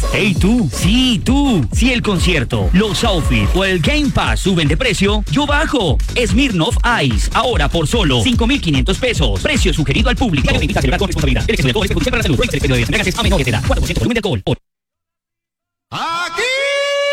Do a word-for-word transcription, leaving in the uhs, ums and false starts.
Hey tú, sí tú, si el concierto, los outfits o el Game Pass suben de precio, yo bajo. Smirnoff Ice, ahora por solo cinco mil quinientos pesos. Precio sugerido al público. Te invita a celebrar con responsabilidad. El exceso de alcohol es perjudicial para la salud. Prohíbe el exceso de bebidas. Embriaguez a menores de edad. cuatro por ciento volumen de alcohol. Aquí